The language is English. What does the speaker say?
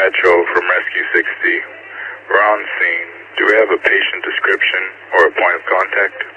Satchel from Rescue 60. We're on scene. Do we have a patient description or a point of contact?